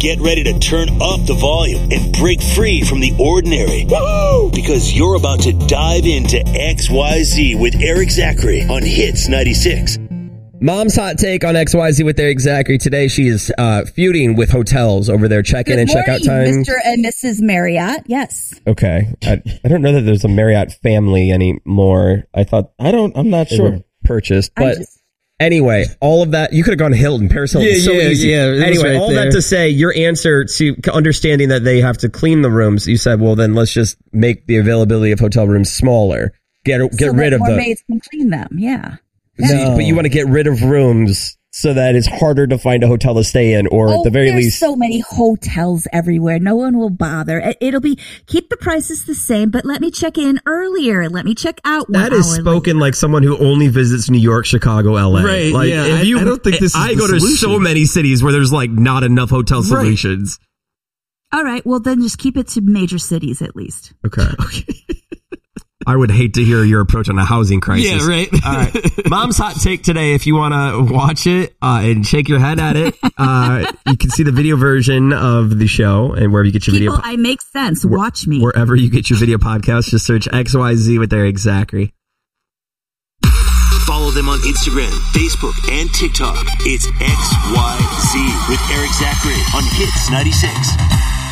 Get ready to turn up the volume and break free from the ordinary. Woo! Because you're about to dive into XYZ with Eric Zachary on Hits 96. Mom's hot take on XYZ with Eric Zachary. Today she is feuding with hotels over their check-in and check-out times. Mr. and Mrs. Marriott, yes. Okay. I don't know that there's a Marriott family anymore. I'm not sure. Purchased, but anyway, all of that, you could have gone Hilton, Paris Hilton. Yeah, so easy. Anyway, right all there. that to say, your answer to understanding that they have to clean the rooms, you said, well, then let's just make the availability of hotel rooms smaller. Get rid of more the maids can clean them, yeah. No. But you want to get rid of rooms so that it's harder to find a hotel to stay in, or at the very there's least. So many hotels everywhere. No one will bother. It'll be keep the prices the same, but let me check in earlier. Let me check out. That is spoken like someone who only visits New York, Chicago, LA. Right? Like, yeah. I don't think this is I go to so many cities where there's like not enough hotel solutions. All right. Well, then just keep it to major cities at least. Okay. I would hate to hear your approach on a housing crisis. Yeah, right. All right. Mom's hot take today. If you want to watch it and shake your head at it, you can see the video version of the show and wherever you get your video. I make sense. Watch me. Wherever you get your video podcast, just search XYZ with Eric Zachary. Follow them on Instagram, Facebook, and TikTok. It's XYZ with Eric Zachary on Hits 96.